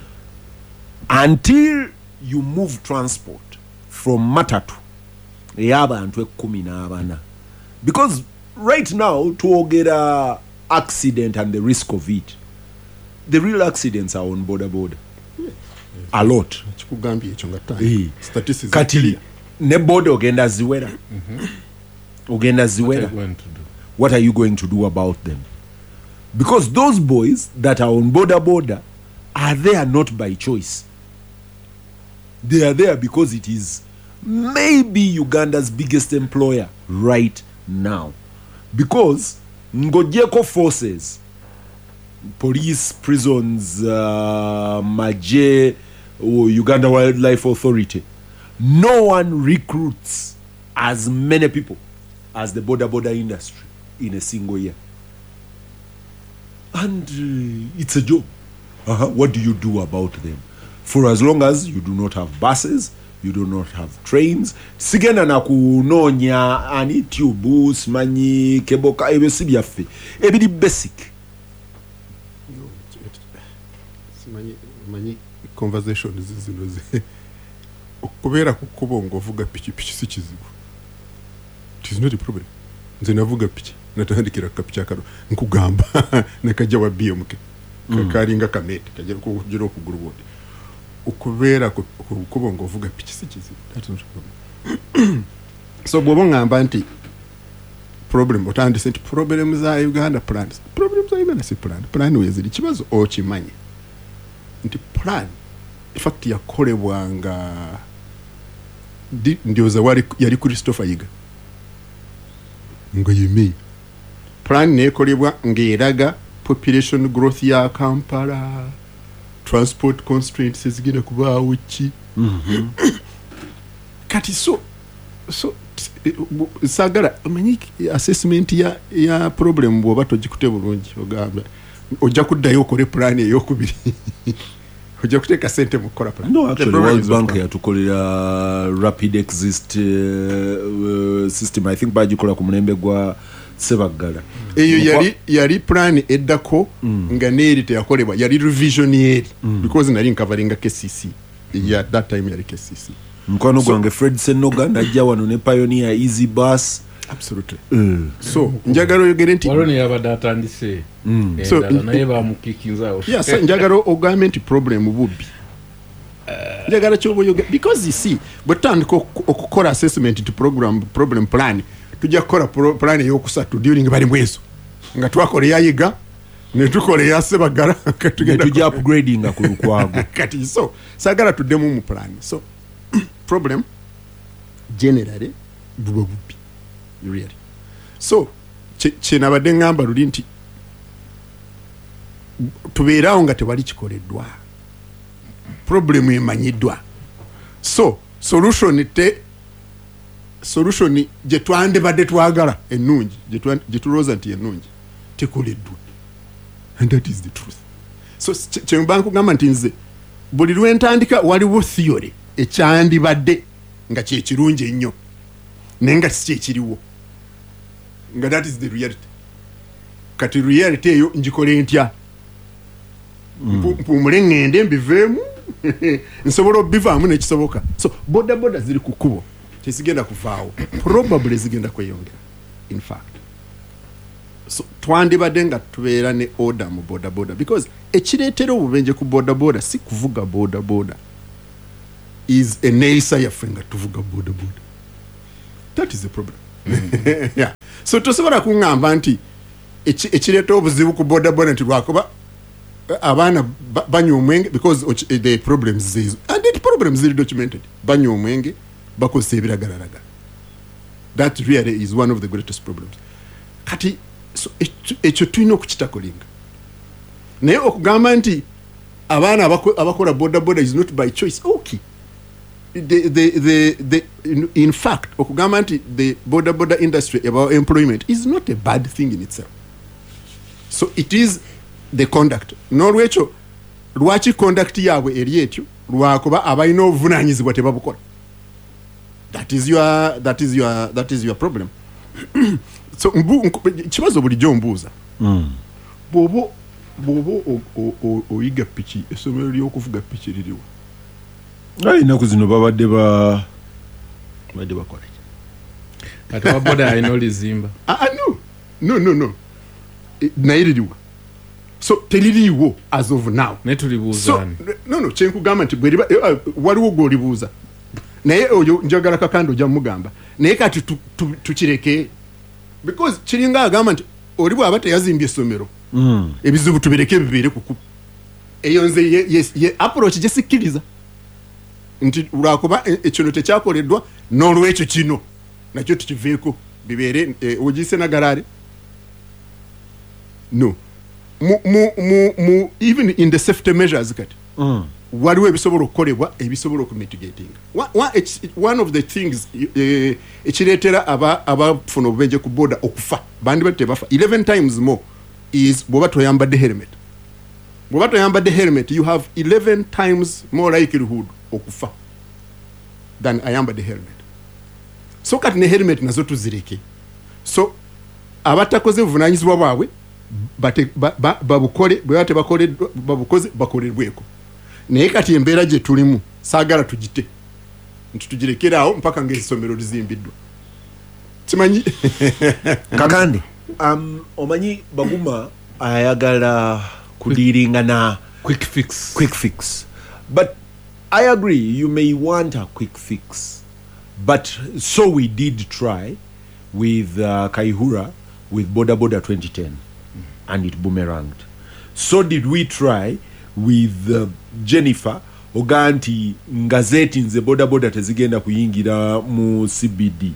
Until you move transport from matatu ey'abantu ekkumi n'abana, because right now twogera accident and the risk of it, the real accidents are on border border. A lot.
Kikugambye ekyo nga
Eh.
ttani. Statistics
Kati
clear.
ne border ogenda ziwera. Ogenda
What are
ziwera.
you going to do?
What are you going to do about them? Because those boys that are on border border are there not by choice. They are there because it is maybe Uganda's biggest employer right now. Because Ngojeko forces, police, prisons, uh, Maje, or Uganda Wildlife Authority, no one recruits as many people as the border border industry in a single year. And uh, it's a job. Uh-huh. What do you do about them? For as long as you do not have buses, you do not have trains, sigenda na kunoonya ani tube simanyi keboka ebyo si byaffe ebiri basic.
Simanyi manyi conversations zino ze okubeera ku kkubo ng'ovuga pikipiki si kizibu. It is not a problem. Nze navuga piki natandikira kapiki akaro nkugamba nekajja wa B M K kakalinga kamete kajja kugira okuguru bodi okubeera ku kkubo ng'ovuga piki si kizibu. That's not a problem. So bw'oba ngamba nti problem otandise nti problem za Uganda plans problem za Uganda si plan plan weziri kibazo okimanye nti plan in fact yakolebwanga ndioza wali yali Christopher Yiga ngo yimi plan nekolebwa ngeraga population growth ya Kampala, transport constraints zigenda kubaawo ki. Mhm. Kati so so sagara manyi assessment ya ya problem bwo bato jikute bulungi ogamba ojja kuddayo okole plan ey'okubiri. Ojja kuteeka sente mu kola plan.
No, actually World Bank yatukolera rapid exist uh, uh, system. I think bagikola ku mulembe gwa Sebagala.
Eyo yali yali plan eddako mm. nga neeri teyakolebwa yali revision yeri mm. because nali covering K C C. Mm. Yeah, that time yali K C C.
Mkwano so, gwange Fred Senoga najja wano ne Pioneer Easy Bus.
Absolutely. Mm. So njagala oyogere nti
waloni yabadde atandise
mm. so
naye bamukikinzaawo.
Yeah, so njagala ogamba nti problem bubbi. Njagala kyoba oyogera because you see bwetandika okukola assessment to program problem plan tujja kukola plan ey'okusatu during bali mweso nga twakola yayiga ne tukola ya Sebagala
katugenda tujja upgrading ku Lukwago.
Kati so sagala tuddemu mu plan. So problem generally buba bubbi really. So kyenabadde ngamba luli nti tubeerawo nga tewali kikoleddwa problem emanyiddwa. So solution te solution gye twandibadde twagala ennungi gye tulowooza nti ennungi tekoleddwa, and that is the truth. So kyemba nkugamba nti nze buli lwentandika waliwo theory ekyandibadde nga kyekirungi ennyo naye nga si kyekiriwo nga that is the reality. Kati reality eyo njikole ntya mpumule ngende mbiveemu nsobola obivaamu nekisoboka. So boda boda ziri ku kkubo tezigenda kuvaawo, probably zigenda kweyongera. In fact so twandibadde nga tubeera ne order mu boda boda because ekireetera obubenje ku boda boda si kuvuga boda boda is a neeyisa yaffe nga tuvuga boda boda. That is the problem. Yeah. So tosobola kuŋŋamba nti ekireeta obuzibu ku boda boda nti lwakuba abaana banywa omwenge because the problems zizo and the problems ziri documented. Banywa omwenge bakozesa ebiragalalagala. That really is one of the greatest problems. Kati so ekyo tulina okukitakolinga. Naye okugamba nti abaana abakola boda boda is not by choice. Okay. The, the, the, the, in, in fact, okugamba nti the boda boda industry about employment is not a bad thing in itself. So it is the conduct. Nolwekyo lwaki conduct yaabwe eri etyo lwakuba abalina obuvunaanyizibwa tebabukola. That is your that is your that is your problem. So kibazo bulijjo mbuuza.
Mm.
Bobo bobo oyiga piki essomero ly'okuvuga piki liriwa.
Ai naku zino babadde ba babadde bakola.
Kati baboda ayina olizimba.
Ah no. No no no. Naye liriwa. So teliriwo as of now.
Ne tulibuuza.
So no no kyenkugamba nti bwe liba waliwo gw'olibuuza. Naye oyo njagala kakando ja mugamba. Naye kati tukireke because kiringa agamba nti oli bwaba teyazimbye essomero.
Mm.
Ebizibu tubireke bibere kuku. Eyo nze ye, ye, ye approach je sikiriza. Nti ulakuba ekino tekyakoleddwa n'olwekyo kino nakyo tukiveeko bibere e, ogise na garare. No. Mu, mu, mu, mu, even in the safety measures kati.
Mm.
Waliwo ebisobola okukolebwa ebisobola okumitigating. One of the things ekireetera aba abafuna obubenje ku boda okufa bandi bate bafa eleven times more is bwoba toyambadde helmet. Bwoba toyambadde helmet you have eleven times more likelihood okufa than ayambadde helmet. So kati ne helmet nazo tuzireke. So abatakoze buvunaanyizibwa bwabwe babukole bwe bate bakole babukoze bakolebweko. Naye kati embeera gye tulimu saagala tugite nti tugirekeraawo mpaka ng'essomero lizimbiddwa. Kimanyi
kakande um, omanyi Baguma ayagala kudiringa na
quick fix.
Quick fix. But I agree you may want a quick fix. But so we did try with uh, Kaihura with Boda Boda twenty ten mm. and it boomeranged. So did we try with uh, Jennifer oganti ngazeti nze boda boda tezigenda kuyingira mu C B D.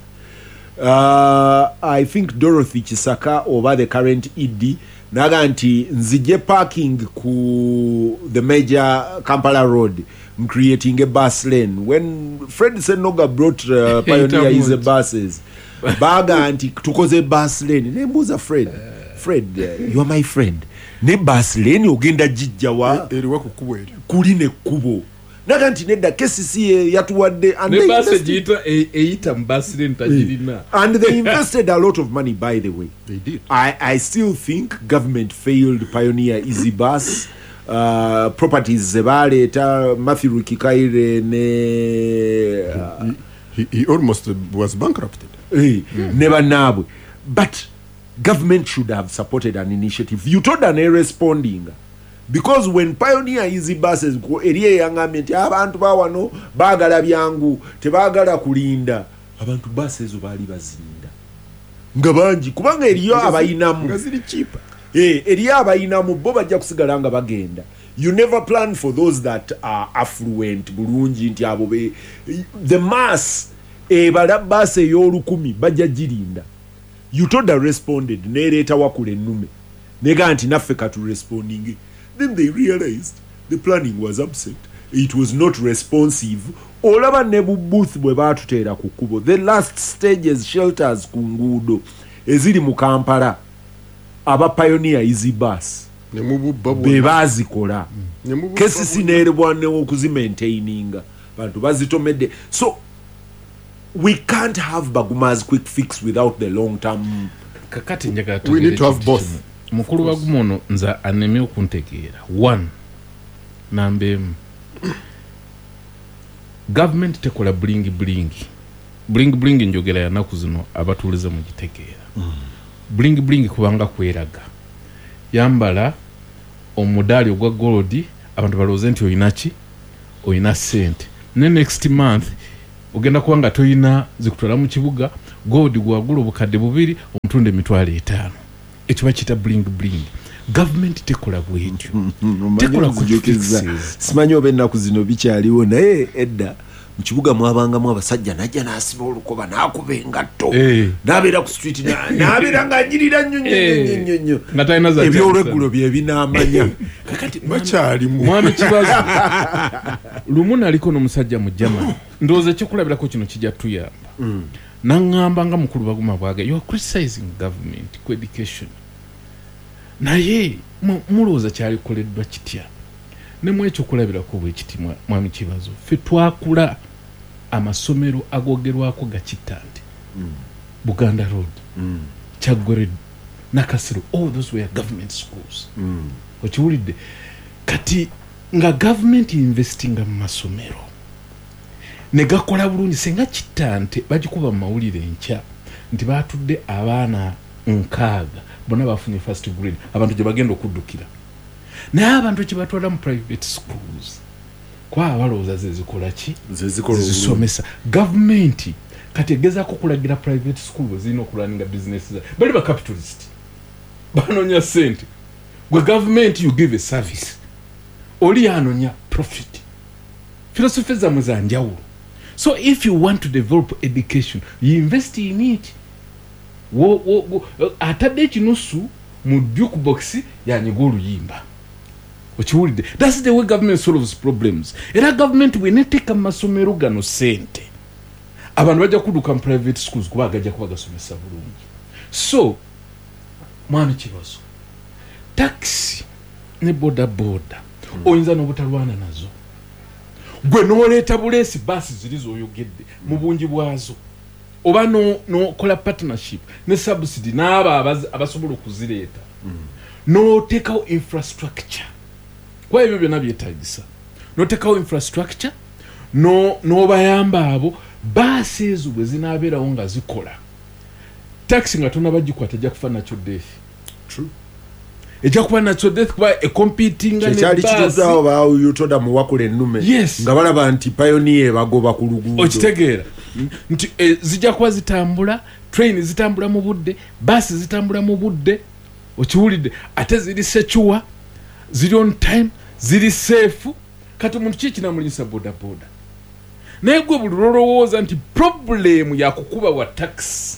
Uh, I think Dorothy Chisaka over the current E D naganti nzije parking ku the major Kampala road creating a bus lane. When Fred Senoga brought uh, Pioneer is buses baga anti tukoze bus lane nembuza Fred Fred uh, you are my friend ne bus lane ogenda jijjawa
eriwa kukubo eri
kuli ne kubo naga nti nedda K C C yatuwadde
and ne bus jita eita bus lane tajirina
and they invested a lot of money by the way
they did.
I I still think government failed Pioneer Easy Bus uh, properties zebaleta Matthew Kikaire ne uh,
he, he, he almost was bankrupted.
Hey, mm. Never nabwe. But government should have supported an initiative. You told an responding because when Pioneer Easy Buses go eriye yangamenti abantu bawano bagala byangu tebagala kulinda abantu buses bali bazinda ngabanji kubanga eriyo abayinamu
ngaziri cheap
eh eriyo abayinamu bo bajja kusigala nga bagenda. You never plan for those that are affluent bulungi nti abo be the mass e balabase y'olukumi bajja jirinda. You told the responded nereta wakule nume nega nti naffe katu responding. Then they realized the planning was absent. It was not responsive. Olaba nebu booth bwe batutera ku kubo. The last stages shelters ku nguudo eziri mu Kampala aba Pioneer Easy Bus be bazikola kesisi nerebwa ne okuzimaintaininga bantu bazitomedde. So we can't have Baguma's quick fix without the long term.
Kakati njagala
we need to have both.
Mukulu Bagumono nza aneme okuntegeera. One, nambe government tekola bling bling bling bling njogera ya naku zino abatulize mu gitegeera. Mm. bling bling kubanga kweraga yambala omudali ogwa gold abantu balooze nti oyinaki oyina sente ne next month ogenda kubanga toyina zikutwala mu kibuga gold gwagula obukadde bubiri omutunde emitwalo etaano ekyo bakiyita bling bling. Government tekola bwetyo tekola kujukiza
simanyi oba ennaku zino bikyaliwo naye edda mu kibuga mwabangamu abasajja najja n'asiba olukoba n'akuba engatto n'abeera ku street n'abeera ng'anyirira nnyo nnyo nnyo nnyo ebyolweggulo bye binaamanya kakati bakyalimu
mwami kibazo lumu naliko n'omusajja mu Germany ndowooza ekyokulabirako kino kijja tuyamba naŋŋamba nga mukulu baguma bwage you are criticizing government ku education naye mulowooza kyalikoleddwa kitya ne mu ekyo kulabirako bwekiti mwami kibazo ffe twakula amasomero agogerwako gakitante mm. Buganda Road mm. Kyaggwe Nakasero all those were government schools mm. okiwulidde kati nga government investinga mu masomero ne gakola bulungi senga kitante bagikuba mu mawulire enkya nti batudde abaana nkaaga bonna bafunye first grade abantu gye bagenda okuddukira naye abantu kye batwala mu private schools kwa abalowooza zezikola ki zisomesa gavumenti kati egezaako okulagira private school bwe zirina okulaninga business bali ba capitalist banoonya sente gwe gavumenti you give a service oli anonya profit philosophy zammwe za njawulo so if you want to develop education you invest in it wo, wo, wo, atadde ekinusu mu jukebox yanyiga oluyimba okiwulidde that's the way government solves problems era government bweneteeka mu masomero gano sente abantu bajja kudduka mu private schools kuba gajja kuba gasomesa bulungi so mwami kibazo taxi ne boda boda hmm. oyinza n'obutalwana nazo gwe n'oleeta buleesi baasi ziri z'oyogedde mu bungi bwazo oba n'okola no partnership ne subsidy n'abo abasobola okuzireeta hmm. n'oteekawo infrastructure kwa ebyo byonna byetaagisa n'oteekawo infrastructure n'obayamba no abo baasi ezo bwe zinaabeerawo nga zikola taxi nga tonabagikukwata ejja kufa nakyo death ejja kuba nakyo death kuba ecompetinga ne
baasi kyali kituzaawo baawuyotoda mu wakula ennume
yes.
nga balaba nti pioneer bagoba ku luguudo
okitegeera nti e, zijja kuba zitambula train zitambula mu budde baasi zitambula mu budde okiwulidde ate ziri secure ziri on time ziri safe kati omuntu kikinamulinyisa boda boda naye gwe buli lwolowooza nti problem yakukuba wa taxi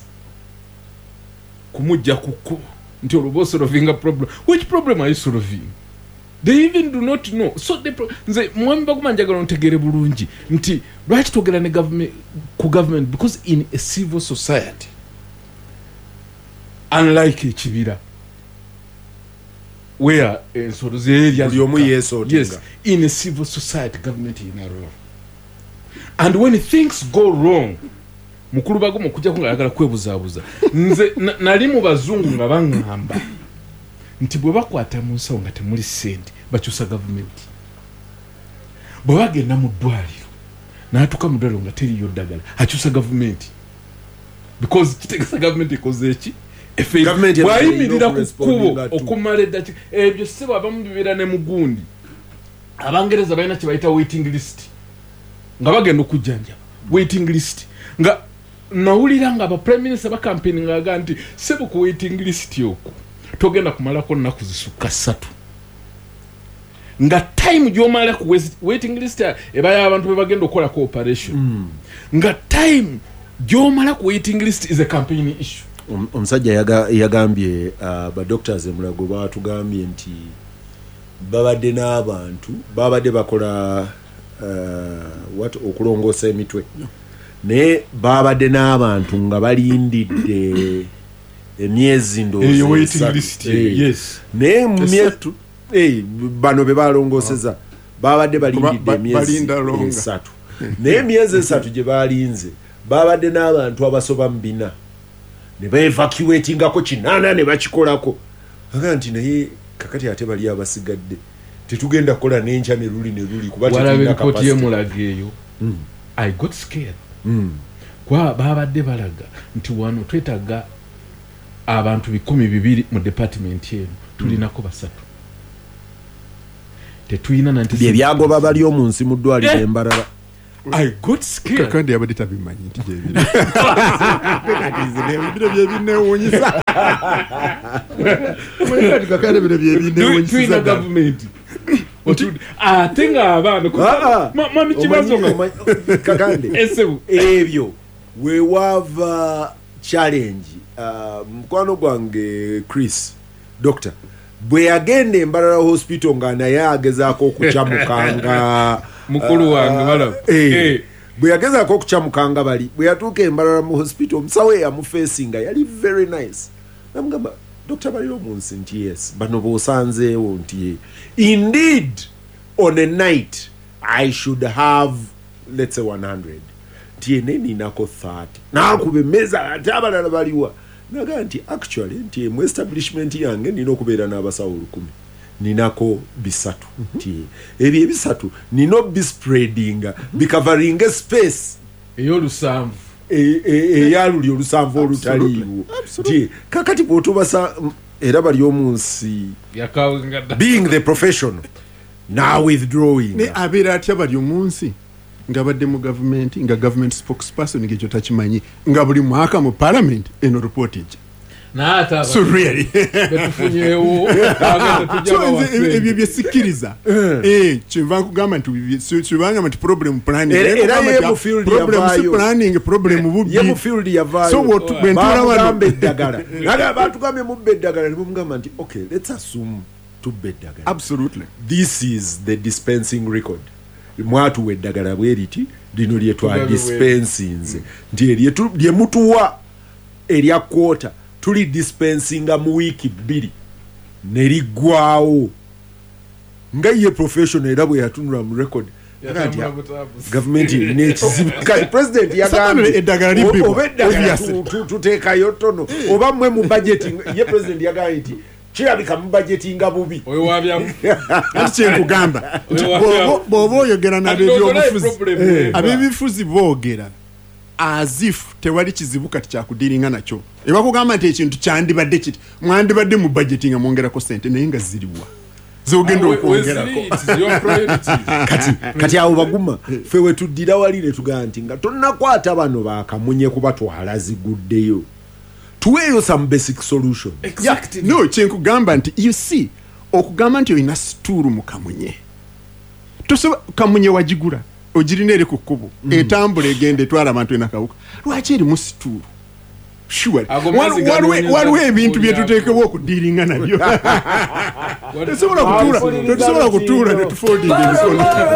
kumujja kuku nti olwoba solvinga problem which problem are you solving they even do not know so the pro- nze mwami baguma njagala ntegere bulungi nti lwaki twogera ne government ku government because in a civil society unlike ekibira where ensoro z'erya
buli omu yeesootinga
yes in a civil society government ina role and when things go wrong mukulu bagumu kujja kunga yagala kwebuzaabuza nze nali mu bazungu nga baŋŋamba nti bwe bakwata mu nsawo nga temuli sente bakyusa gavumenti bwe bagenda mu ddwaliro n'atuuka mu ddwaliro nga teriyo ddagala akyusa gavumenti because kitegesa gavumenti ekoze eki bwayimirira ku kkubo okumala eddakiika ebyo ssebo abamu bibeera ne mugundi abangereza balina kye bayita waiting list nga bagenda okujjanjaba waiting list nga nawulira nga aba prime minister bakampeni ngaga nti sebo ku waiting list okwo togenda kumalako nnaku zisukka ssatu nga time gy'omala ku waiting list eba y'abantu be bagenda okukola cooperation mm. nga time gy'omala ku waiting list is a campaign issue.
Omusajja yaga, yagambye uh, ba doctors emulago batugambye nti babadde n'abantu babadde bakola uh, what okulongoosa emitwe no. ne babadde n'abantu nga balindidde emyezi ndowooza
yes
ne myetu eh bano be balongooseza babadde balindidde emyezi esatu naye emyezi esatu gye balinze babadde n'abantu abasoba mu bina ne baevacuatingako kinaana ne bakikolako aga nti naye kakati ate bali abasigadde tetugenda kukola n'enkya ne luli ne luli kuba tetulina
kapasite yemulaga eyo mm. I got scared mm. kwa babadde balaga nti wano twetaga abantu bikumi bibiri mu department eno tulinako basatu tetuyina nanti
bye byagoba bali omunsi mu ddwaliro embalala.
I got scared.
Kandi yabadde tabimanyi nti gyebiri. Bino bye binneewuunyisa. Mwekati kakande bino bye binneewuunyisa.
Tuyina gavumenti. Ate nga abaana mami kibazo nga
kakande
esebu
ebyo weewava challenge mukwano gwange Chris doctor bwe yagenda embalala hospital nga naye agezaako okukyamukanga
mukulu wange balaba
bwe yagezaako okukyamukanga bali bwe yatuuka embalala mu hospital omusawo eyamufeesinga yali very nice namugamba doctor baliro munsi nti yes bano boosanzeewo nti indeed on a night I should have let's say one hundred nti ene ninako thirty nakuba emmeza ate abalala baliwa naga nti actually nti mu establishment yange nina okubeera n'abasawo lukumi ninako bisatu nti ebyo ebisatu nino bispreadinga bicoveringa space
ey'olusanvu
eyaluli olusanvu olutaliiwo nti kakati bw'otobasa era bali omunsi being the professional now withdrawing
ne abeera atya bali omunsi nga badde mu gavumenti nga government spokesperson ng'ekyo takimanyi nga buli mwaka mu parliament eno report ejja
naata
so really
betufunyeewo
ebyo byesikiriza eh kyenva nkugamba nti kibanga nti problem planning
era ye mu field
problem planning problem bubbi
ye mu field yavaayo
so bwentura
wano eddagala naga abantu gambe mu beddagala ne mugamba nti okay let's assume to beddagala
absolutely
this is the dispensing record mwatu weddagala bweriti lino lye twa dispensinze nti lye mutuwa erya kwota tuli dispensinga mu wiki bbiri ne liggwawo nga ye professional era bwe yatunula mu record gavumenti erina ekizibu kati president yagambye
eddagala libbibwa
oba eddagala tuteekayo tono oba mmwe mu budgeting ye president yagambye nti kirabika mu budgetinga bubi
oyo wabyamu
ati kyenkugamba bw'oba oyogera n'ab'ebyobufuzi ab'ebifuzi boogera as if tewali kizibu kati kyakudiringa nakyo ebakugamba nti ekintu kyandibadde kiti mwandibadde mu budget nga mwongerako sente naye nga ziriwa zogenda okwongerako
kati kati awo baguma ffe wetuddira wali ne tugamba nti nga tonnakwata bano bakamunye kubatwala ziguddeyo tuweeyo some basic solution
exactly
no kyenkugamba nti you see okugamba nti olina situuru mu kamunye tosoba kamunye wagigula ogirina eri ku kkubo etambula egenda etwala abantu enakawuka lwaki eri mu situuru sure waliwo ebintu bye tuteekewo okudiiringa nabyo tetusobola kutuula tetusobola kutuula ne tufoldinga emikono